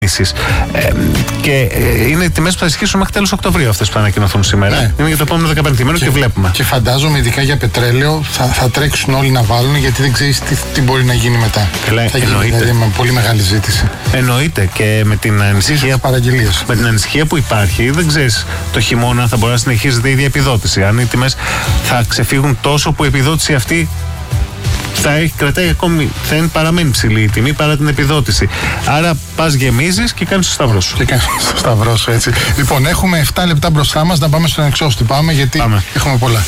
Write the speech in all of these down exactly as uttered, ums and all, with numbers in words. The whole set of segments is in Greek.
Ε, και ε, είναι τιμές που θα ισχύσουν μέχρι τέλος Οκτωβρίου αυτές που θα ανακοινωθούν σήμερα. Ναι. Είναι για το επόμενο δεκαπεντημένο και, και βλέπουμε. Και φαντάζομαι, ειδικά για πετρέλαιο, θα, θα τρέξουν όλοι να βάλουν, γιατί δεν ξέρεις τι, τι μπορεί να γίνει μετά. Καλά, θα γίνει δηλαδή με πολύ μεγάλη ζήτηση. Εννοείται, και με την ανησυχία, με την ανησυχία που υπάρχει, δεν ξέρεις το χειμώνα θα μπορεί να συνεχίζεται η ίδια επιδότηση. Αν οι τιμές θα ξεφύγουν τόσο που η επιδότηση αυτή θα έχει, κρατάει ακόμη, θα είναι, παραμένει ψηλή η τιμή παρά την επιδότηση. Άρα πας γεμίζεις και κάνεις το σταυρό σου. Και κάνεις το σταυρό σου, έτσι. Λοιπόν, έχουμε επτά λεπτά μπροστά μας, να πάμε στον εξώστη. Πάμε, γιατί πάμε. Έχουμε πολλά.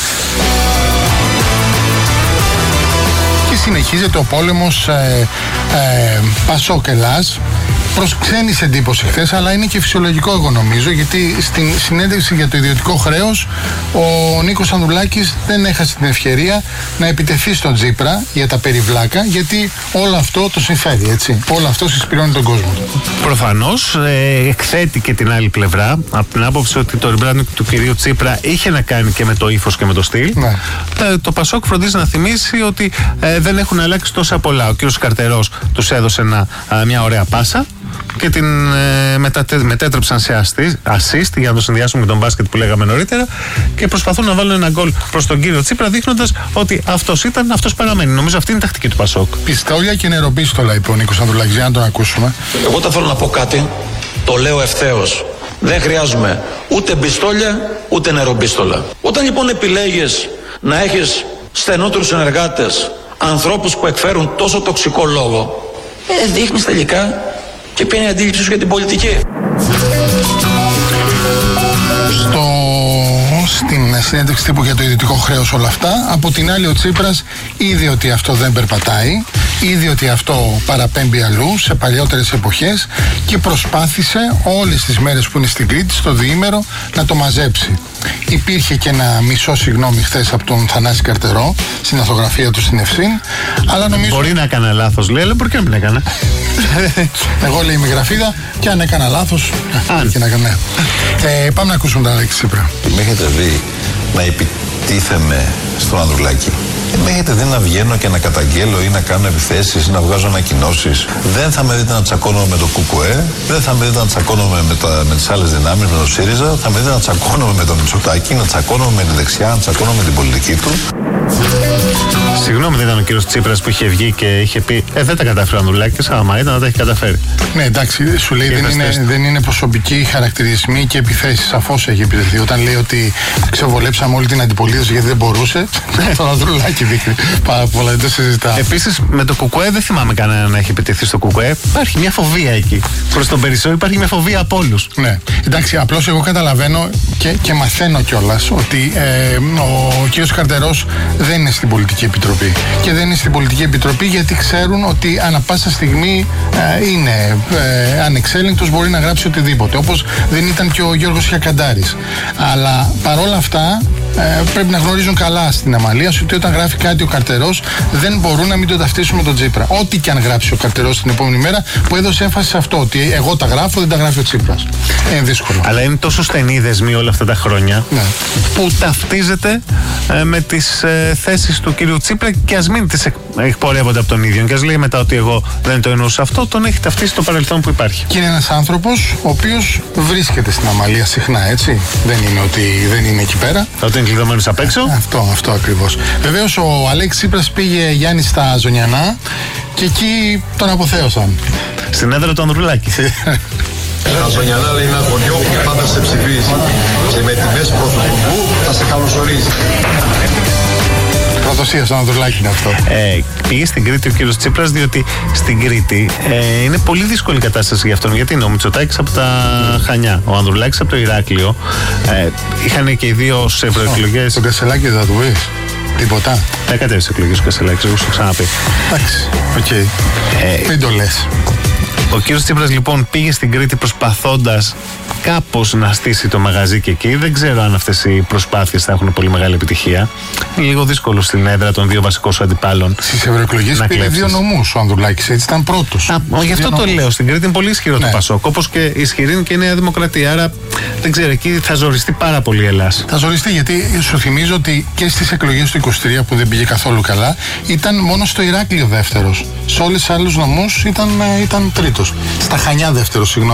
Και συνεχίζεται ο πόλεμος ε, ε, Πασόκ Ελλάς. Προς ξένης εντύπωση χθες, αλλά είναι και φυσιολογικό, εγώ νομίζω, γιατί στην συνέντευξη για το ιδιωτικό χρέος ο Νίκος Ανδρουλάκης δεν έχασε την ευκαιρία να επιτεθεί στον Τσίπρα για τα περιβλάκα, γιατί όλο αυτό το συμφέρει, έτσι. Όλο αυτό συσπηρώνει τον κόσμο. Προφανώς ε, εκθέτει και την άλλη πλευρά, από την άποψη ότι το rebranding του κυρίου Τσίπρα είχε να κάνει και με το ύφος και με το στυλ. Ναι. Ε, το Πασόκ φροντίζει να θυμίσει ότι ε, δεν έχουν αλλάξει τόσα πολλά. Ο κύριος Καρτερός τους έδωσε ένα, α, μια ωραία πάσα και την ε, μετατε, μετέτρεψαν σε assist για να το συνδυάσουμε με τον μπάσκετ που λέγαμε νωρίτερα, και προσπαθούν να βάλουν ένα γκολ προς τον κύριο Τσίπρα, δείχνοντας ότι αυτός ήταν, αυτός παραμένει. Νομίζω αυτή είναι η τακτική του Πασόκ. Πιστόλια και νεροπίστολα, είπε ο Νίκος Ανδρουλάκης, για να τον ακούσουμε. Εγώ θα θέλω να πω κάτι, το λέω ευθέως. Δεν χρειάζομαι ούτε πιστόλια ούτε νεροπίστολα. Όταν λοιπόν επιλέγεις να έχεις στενότερους συνεργάτες, ανθρώπους που εκφέρουν τόσο τοξικό λόγο, ε, δείχνεις τελικά και ποια είναι η αντίληψη σου για την πολιτική. Στο... Στην συνέντευξη τύπου για το ιδιωτικό χρέος όλα αυτά. Από την άλλη, ο Τσίπρας είδε ότι αυτό δεν περπατάει, είδε ότι αυτό παραπέμπει αλλού σε παλιότερες εποχές και προσπάθησε όλες τις μέρες που είναι στην Κρήτη, στο διήμερο, να το μαζέψει. Υπήρχε και ένα μισό συγγνώμη χθες από τον Θανάση Καρτερό στην αθογραφία του στην Ευσύν, αλλά νομίζω... Μπορεί να έκανα λάθος, λέει, αλλά μπορεί και να μην έκανα. Εγώ, λέει, είμαι γραφίδα, και αν έκανα λάθος, αν και να έκανα. Ε, πάμε να ακούσουμε τον Αλέξη Τσίπρα. Με έχετε δει να επιτίθεμαι στον Ανδρουλάκη. Με έχετε δει να βγαίνω και να καταγγέλω ή να κάνω επιθέσεις ή να βγάζω ανακοινώσεις. Δεν θα με δείτε να τσακώνομαι με το ΚΚΕ, δεν θα με δείτε να τσακώνομαι με, τα, με τις άλλες δυνάμεις, με τον ΣΥΡΙΖΑ, θα με δείτε να τσακώνομαι με τον Μητσοτάκη, να τσακώνομαι με τη δεξιά, να τσακώνομαι με την πολιτική του. Συγγνώμη, δεν ήταν ο κύριος Τσίπρας που είχε βγει και είχε πει Ε, δεν τα κατάφερε ο Ανδρουλάκης, άμα ήταν να τα έχει καταφέρει. Ναι, εντάξει, σου λέει δεν είναι, δεν είναι προσωπικοί χαρακτηρισμοί και επιθέσεις. Σαφώς έχει επιτεθεί. Όταν λέει ότι ξεβολέψαμε όλη την αντιπολίτευση γιατί δεν μπορούσε, τον Ανδρουλάκη δείχνει πάρα πολλά, δεν το συζητάω. Επίσης, με το ΚΚΕ δεν θυμάμαι κανένα να έχει επιτεθεί στο ΚΚΕ. Υπάρχει μια φοβία εκεί. Προς τον Περισσό υπάρχει μια φοβία από όλους. Ναι, εντάξει, απλώς εγώ καταλαβαίνω και, και μαθαίνω κιόλας ότι ε, ο κύριος Καρτερός δεν είναι στην Πολιτική Επιτροπή. Και δεν είναι στην Πολιτική Επιτροπή γιατί ξέρουν ότι ανά πάσα στιγμή ε, είναι ε, ανεξέλεγκτος, μπορεί να γράψει οτιδήποτε. Όπως δεν ήταν και ο Γιώργος Χιακαντάρης. Αλλά παρόλα αυτά ε, πρέπει να γνωρίζουν καλά στην Αμαλία σου ότι όταν γράφει κάτι ο Καρτερός δεν μπορούν να μην το ταυτίσουν με τον Τσίπρα. Ό,τι και αν γράψει ο Καρτερός την επόμενη μέρα, που έδωσε έμφαση σε αυτό, ότι εγώ τα γράφω, δεν τα γράφει ο Τσίπρας. Είναι δύσκολο. Αλλά είναι τόσο στενή η δεσμή όλα αυτά τα χρόνια, ναι, που ταυτίζεται ε, με τις ε, θέσεις του κύριου Τσίπρα, και ας μην τις εκπορεύονται από τον ίδιο. Και ας λέει μετά ότι εγώ δεν το εννοούσα αυτό, τον έχει ταυτίσει το παρελθόν που υπάρχει. Και είναι ένας άνθρωπος ο οποίος βρίσκεται στην Αμαλία συχνά, έτσι. Δεν είναι ότι δεν είναι εκεί πέρα. Ότι είναι κλειδωμένος απ' έξω. Αυτό, αυτό ακριβώς. Βεβαίως ο Αλέξης Τσίπρας πήγε, Γιάννη, στα Ζωνιανά και εκεί τον αποθέωσαν. Στην έδρα του Ανδρουλάκη. Τα Ζωνιανά λέει ένα χωριό που πάντα σε ψηφίζει και με τιμές πρωθυπουργού θα σε καλωσορίζει. Προδοσία στον Ανδρουλάκη είναι αυτό. Ε, πήγε στην Κρήτη ο κύριος Τσίπρας, διότι στην Κρήτη ε, είναι πολύ δύσκολη η κατάσταση για αυτόν. Γιατί είναι ο Μητσοτάκης από τα Χανιά, ο Ανδρουλάκης από το Ηράκλειο. Ε, είχαν και οι δύο σε ευρωεκλογές. Τον Κασελάκη δεν θα του πεις τίποτα. Δεν κατέβησε εκλογές ο Κασελάκης, εγώ σου ξαναπεί. Εντάξει, οκ. Okay. Ε, Μην το λες. Ο κύριος Τσίπρας λοιπόν πήγε στην Κρήτη προσπαθώντας κάπως να στήσει το μαγαζί και εκεί. Δεν ξέρω αν αυτές οι προσπάθειες θα έχουν πολύ μεγάλη επιτυχία. Είναι λίγο δύσκολο στην έδρα των δύο βασικών σου αντιπάλων. Στις ευρωεκλογές πήρε δύο νομούς ο Ανδρουλάκης, έτσι ήταν πρώτος. Α, γι' αυτό το λέω. Στην Κρήτη είναι πολύ ισχυρό, ναι, το Πασόκ. Όπως και ισχυρή είναι και η Νέα Δημοκρατία. Άρα δεν ξέρω, εκεί θα ζοριστεί πάρα πολύ η Ελλάς. Θα ζοριστεί, γιατί σου θυμίζω ότι και στις εκλογές του είκοσι τρία που δεν πήγε καθόλου καλά, ήταν μόνο στο Ηράκλειο δεύτερος. Σε όλους τους άλλους νομούς ήταν, ήταν τρίτος. Στα Χανιά δεύτερος, συγγνώμη.